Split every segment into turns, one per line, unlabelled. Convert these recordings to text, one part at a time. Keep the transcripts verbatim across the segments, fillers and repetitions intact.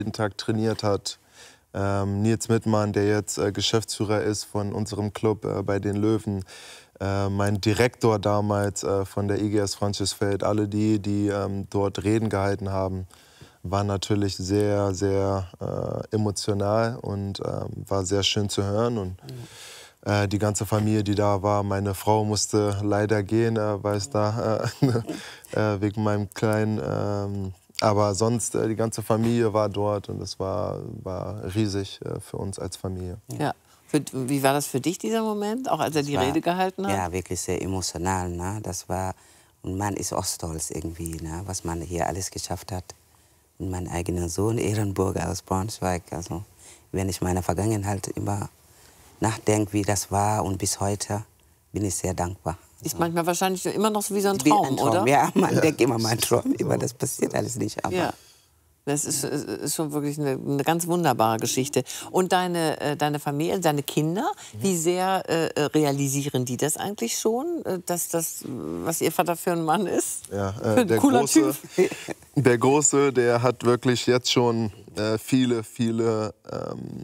jeden Tag trainiert hat. Ähm, Nils Mittmann, der jetzt äh, Geschäftsführer ist von unserem Club äh, bei den Löwen. Äh, mein Direktor damals äh, von der I G S Francisfeld. Alle die, die ähm, dort Reden gehalten haben, waren natürlich sehr, sehr äh, emotional und äh, war sehr schön zu hören. Und äh, die ganze Familie, die da war, meine Frau musste leider gehen, äh, weil es da äh, äh, wegen meinem Kleinen. Ähm, aber sonst, äh, die ganze Familie war dort und es war, war riesig äh, für uns als Familie.
Ja. Für, wie war das für dich, dieser Moment, auch als er
Das
die
war,
Rede gehalten hat?
Ja, wirklich sehr emotional. Ne? Das war, und man ist auch stolz irgendwie, ne? Was man hier alles geschafft hat. Und mein eigener Sohn, Ehrenburger aus Braunschweig. Also, wenn ich meine Vergangenheit immer nachdenke, wie das war und bis heute, bin ich sehr dankbar.
Ist manchmal wahrscheinlich immer noch so wie so ein
Wie
Traum,
ein Traum,
oder?
ja, man ja. denkt immer, mein Traum, immer das passiert alles nicht. Aber
Ja. Das ist, ist schon wirklich eine, eine ganz wunderbare Geschichte. Und deine, äh, deine Familie, deine Kinder, wie sehr äh, realisieren die das eigentlich schon, äh, dass das, was ihr Vater für ein Mann ist?
Ja, äh,
Für ein
der,
cooler
Große,
Typ.
der Große, der hat wirklich jetzt schon äh, viele, viele ähm,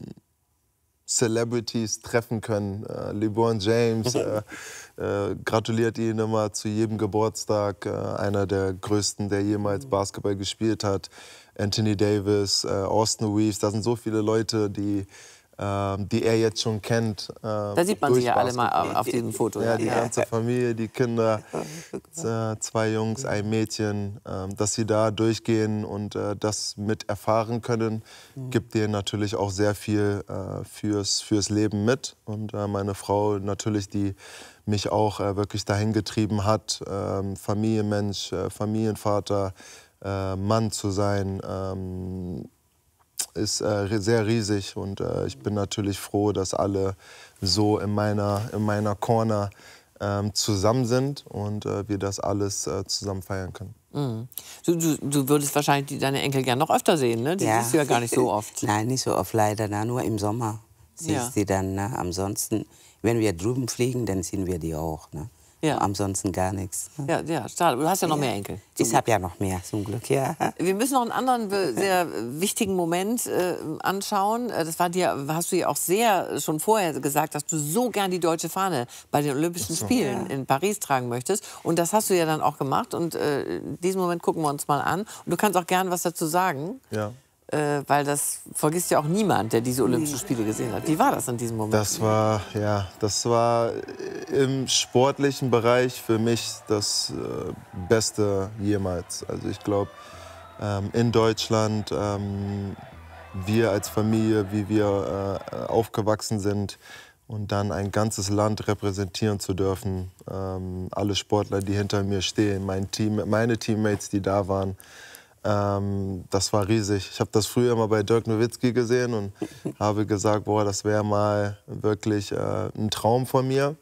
Celebrities treffen können. Äh, LeBron James äh, äh, gratuliert ihn immer zu jedem Geburtstag. Äh, einer der größten, der jemals Basketball gespielt hat. Anthony Davis, äh, Austin Reeves, da sind so viele Leute, die, äh, die er jetzt schon kennt. Äh,
Da sieht man sie ja alle mal auf, auf diesem Foto.
Ja, die
ja.
ganze Familie, die Kinder, äh, zwei Jungs, ein Mädchen, äh, dass sie da durchgehen und äh, das mit erfahren können, gibt denen natürlich auch sehr viel äh, fürs, fürs Leben mit. Und äh, meine Frau natürlich, die mich auch äh, wirklich dahin getrieben hat, äh, Familienmensch, äh, Familienvater, äh, Mann zu sein, ähm, ist äh, sehr riesig. Und äh, ich bin natürlich froh, dass alle so in meiner, in meiner Corner ähm, zusammen sind und äh, wir das alles äh, zusammen feiern können.
Mhm. Du, du, du würdest wahrscheinlich die, deine Enkel gerne noch öfter sehen, ne? Die
ja.
siehst du ja gar nicht so oft.
Nein, nicht so oft leider, na, nur im Sommer siehst
Ja.
du dann. Ne? Ansonsten, wenn wir drüben fliegen, dann sehen wir die auch. Ne?
Ja.
Ansonsten gar nichts. Ne?
Ja, ja, schade. Du hast ja noch mehr Enkel.
Ich habe ja noch mehr, zum Glück, ja.
Wir müssen noch einen anderen be- sehr wichtigen Moment äh, anschauen. Äh, Das war dir, hast du ja auch sehr schon vorher gesagt, dass du so gern die deutsche Fahne bei den Olympischen
so.
Spielen in Paris tragen möchtest. Und das hast du ja dann auch gemacht. Und äh, diesen Moment gucken wir uns mal an. Und du kannst auch gern was dazu sagen.
Ja.
Äh, weil das vergisst ja auch niemand, der diese Olympischen Spiele gesehen hat. Wie war das in diesem Moment?
Das war, ja, das war im sportlichen Bereich für mich das äh, Beste jemals. Also ich glaube, ähm, in Deutschland, ähm, wir als Familie, wie wir äh, aufgewachsen sind und dann ein ganzes Land repräsentieren zu dürfen. Ähm, alle Sportler, die hinter mir stehen, mein Team, meine Teammates, die da waren. Ähm, das war riesig. Ich habe das früher immer bei Dirk Nowitzki gesehen und habe gesagt, boah, das wäre mal wirklich äh, ein Traum von mir.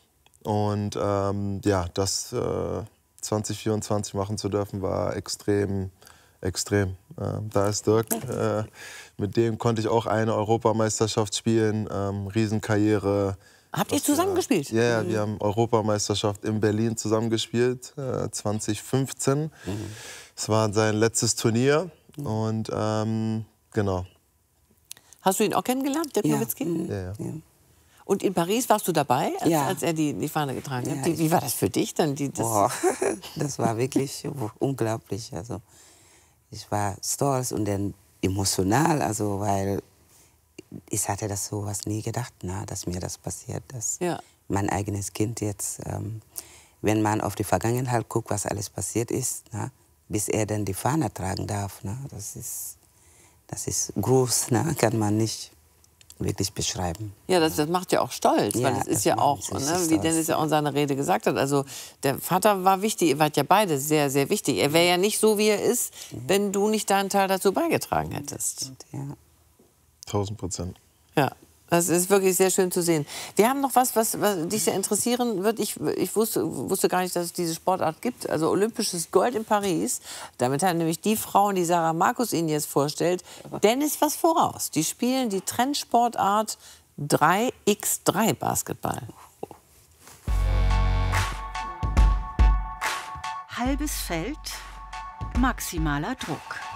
Und ähm, ja, das äh, zwanzig vierundzwanzig machen zu dürfen, war extrem, extrem. Äh, da ist Dirk. Äh, mit dem konnte ich auch eine Europameisterschaft spielen. Ähm, Riesenkarriere.
Habt ihr zusammen gespielt?
Ja, yeah, wir haben Europameisterschaft in Berlin zusammengespielt, äh, zwanzig fünfzehn. Mhm. Es war sein letztes Turnier und ähm, genau.
Hast du ihn auch kennengelernt, Dirk
Ja.
Nowitzki?
Mhm.
Ja, ja.
Ja.
Und in Paris warst du dabei, als,
Ja.
als er die, die Fahne getragen hat?
Ja,
Wie, wie war das für dich dann? Die, das
Boah, das war wirklich unglaublich. Also, ich war stolz und dann emotional, also, weil ich hatte das sowas nie gedacht, na, dass mir das passiert, dass
Ja.
mein eigenes Kind jetzt, ähm, wenn man auf die Vergangenheit guckt, was alles passiert ist, na, bis er dann die Fahne tragen darf, na, das ist, das ist groß, na, kann man nicht wirklich beschreiben.
Ja, das, das macht ja auch stolz,
Ja,
weil es ist
das
ja
macht
auch,
mich
ne,
richtig
wie
stolz.
Dennis ja auch in seiner Rede gesagt hat, also der Vater war wichtig, ihr wart ja beide sehr, sehr wichtig. Er wäre ja nicht so, wie er ist, wenn du nicht deinen Teil dazu beigetragen hättest.
Ja.
tausend Prozent.
Ja, das ist wirklich sehr schön zu sehen. Wir haben noch was, was, was dich sehr interessieren wird. Ich, ich wusste, wusste gar nicht, dass es diese Sportart gibt. Also olympisches Gold in Paris. Damit hat nämlich die Frauen, die Sarah Markus Ihnen jetzt vorstellt, Dennis was voraus. Die spielen die Trendsportart drei mal drei Basketball.
Halbes Feld, maximaler Druck.